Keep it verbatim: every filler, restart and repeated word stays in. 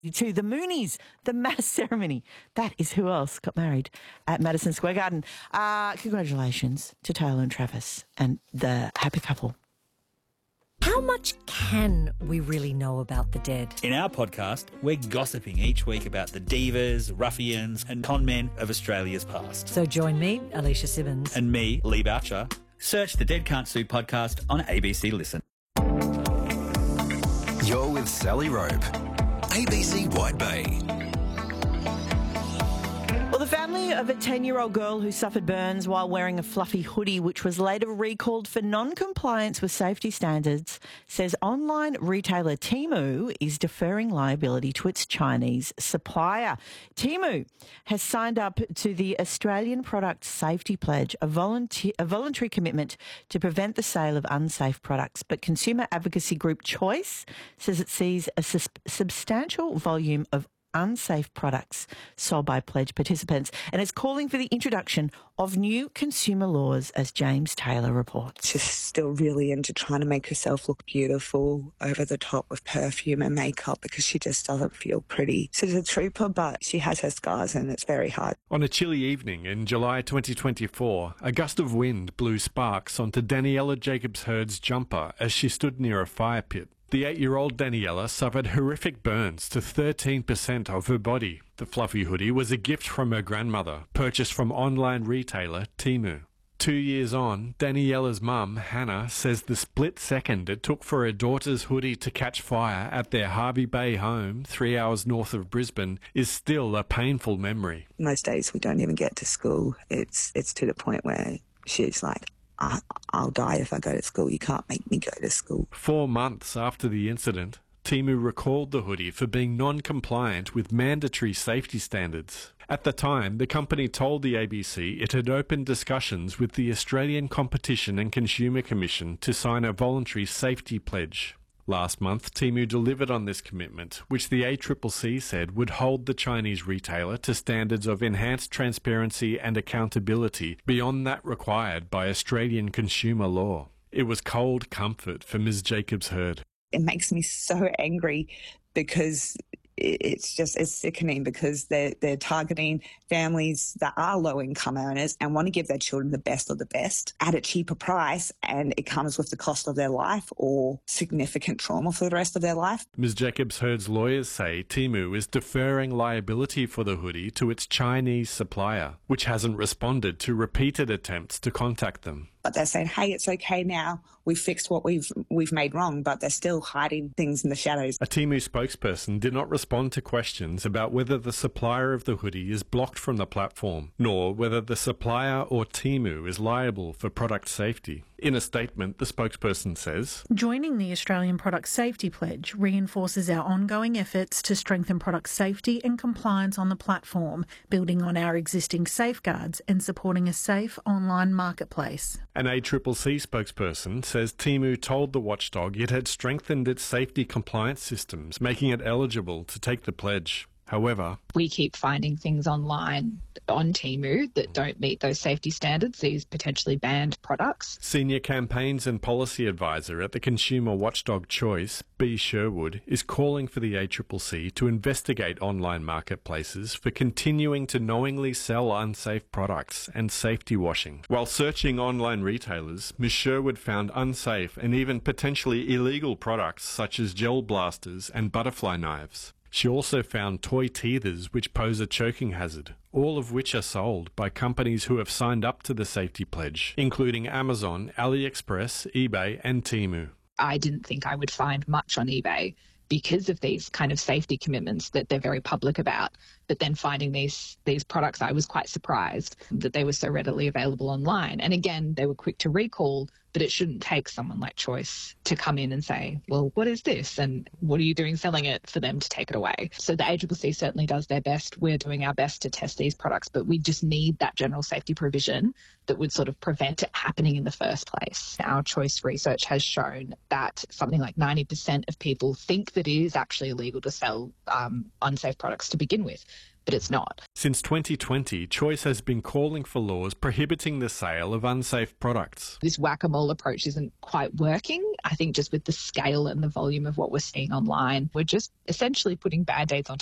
To the Moonies, the mass ceremony. That is who else got married at Madison Square Garden. Uh, congratulations to Taylor and Travis and the happy couple. How much can we really know about the dead? In our podcast, we're gossiping each week about the divas, ruffians and con men of Australia's past. So join me, Alicia Simmons. And me, Lee Boucher. Search the Dead Can't Sue podcast on A B C Listen. You're with Sally Rope, A B C White Bay. Well, the family of a ten-year-old girl who suffered burns while wearing a fluffy hoodie, which was later recalled for non-compliance with safety standards, says online retailer Temu is deferring liability to its Chinese supplier. Temu has signed up to the Australian Product Safety Pledge, a, volunteer, a voluntary commitment to prevent the sale of unsafe products. But consumer advocacy group Choice says it sees a sus- substantial volume of unsafe products sold by pledge participants and is calling for the introduction of new consumer laws, as James Taylor reports. She's still really into trying to make herself look beautiful over the top with perfume and makeup because she just doesn't feel pretty. She's a trooper, but she has her scars and it's very hard. On a chilly evening in July twenty twenty-four, a gust of wind blew sparks onto Daniela Jacobs Hurd's jumper as she stood near a fire pit. The eight-year-old Daniela suffered horrific burns to thirteen percent of her body. The fluffy hoodie was a gift from her grandmother, purchased from online retailer Temu. Two years on, Daniela's mum, Hannah, says the split second it took for her daughter's hoodie to catch fire at their Hervey Bay home, three hours north of Brisbane, is still a painful memory. Most days we don't even get to school. It's, it's to the point where she's like, I'll die if I go to school. You can't make me go to school. Four months after the incident, Temu recalled the hoodie for being non-compliant with mandatory safety standards. At the time, the company told the A B C it had opened discussions with the Australian Competition and Consumer Commission to sign a voluntary safety pledge. Last month, Temu delivered on this commitment, which the A C C C said would hold the Chinese retailer to standards of enhanced transparency and accountability beyond that required by Australian consumer law. It was cold comfort for Miz Jacobs Hurd. It makes me so angry because it's just, it's sickening because they're, they're targeting families that are low-income earners and want to give their children the best of the best at a cheaper price, and it comes with the cost of their life or significant trauma for the rest of their life. Miz Jacobs Hurd's lawyers say Temu is deferring liability for the hoodie to its Chinese supplier, which hasn't responded to repeated attempts to contact them. But they're saying, hey, it's okay now. We've fixed what we've we've made wrong, but they're still hiding things in the shadows. A Temu spokesperson did not respond to questions about whether the supplier of the hoodie is blocked from the platform, nor whether the supplier or Temu is liable for product safety. In a statement, the spokesperson says, joining the Australian Product Safety Pledge reinforces our ongoing efforts to strengthen product safety and compliance on the platform, building on our existing safeguards and supporting a safe online marketplace. An A C C C spokesperson says Temu told the watchdog it had strengthened its safety compliance systems, making it eligible to take the pledge. However, we keep finding things online on Temu that don't meet those safety standards, these potentially banned products. Senior Campaigns and Policy Advisor at the Consumer Watchdog Choice, B. Sherwood, is calling for the A C C C to investigate online marketplaces for continuing to knowingly sell unsafe products and safety washing. While searching online retailers, Miz Sherwood found unsafe and even potentially illegal products such as gel blasters and butterfly knives. She also found toy teethers which pose a choking hazard, all of which are sold by companies who have signed up to the safety pledge, including Amazon, AliExpress, eBay and Temu. I didn't think I would find much on eBay because of these kind of safety commitments that they're very public about. But then finding these these products, I was quite surprised that they were so readily available online. And again, they were quick to recall, but it shouldn't take someone like Choice to come in and say, well, what is this? And what are you doing selling it for them to take it away? So the A C C C certainly does their best. We're doing our best to test these products, but we just need that general safety provision that would sort of prevent it happening in the first place. Our Choice research has shown that something like ninety percent of people think that it is actually illegal to sell um, unsafe products to begin with. but it's not. Since twenty twenty, Choice has been calling for laws prohibiting the sale of unsafe products. This whack-a-mole approach isn't quite working. I think just with the scale and the volume of what we're seeing online, we're just essentially putting Band-Aids on